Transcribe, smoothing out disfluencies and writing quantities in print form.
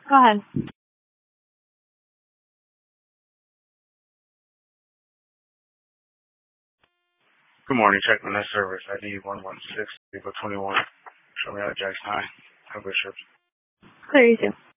Go ahead. Good morning. Check on that service. ID 116, 21. Show me out Jackson High. Have a good trip. Clear you too.